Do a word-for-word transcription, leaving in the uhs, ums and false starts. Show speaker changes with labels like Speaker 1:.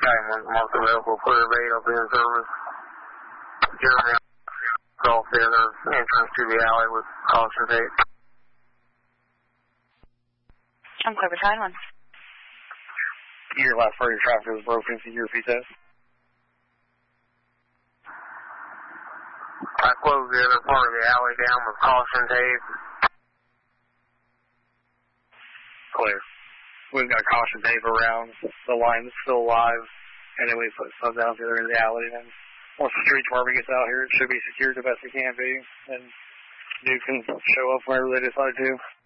Speaker 1: Okay, mark available, clear of eight, I'll be in service. Jeremy, off the other entrance to the alley with caution tape.
Speaker 2: I'm clear beside one.
Speaker 1: Your last part of your traffic was broken, can you repeat that? I closed the other part of the alley down with caution tape. Clear. We've got caution tape around, the line is still alive, and then we put stuff down the other end of the alley, and once the street department gets out here, it should be secured the best it can be, and you can show up whenever they decide to.